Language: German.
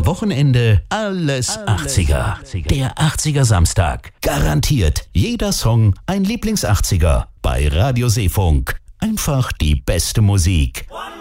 Wochenende alles 80er. Der 80er Samstag. Garantiert jeder Song ein Lieblings-80er. Bei Radio Seefunk. Einfach die beste Musik.